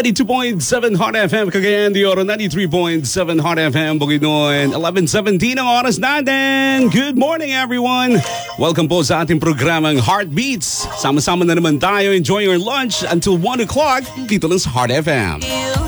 92.7 Hot FM, Cagayan de Oro, 93.7 Hot FM, Bukidnon, 11:17 ang oras natin. Good morning, everyone. Welcome po sa ating programang Heartbeats. Sama-sama na naman tayo, enjoying our lunch until 1 o'clock dito lang sa Hot FM.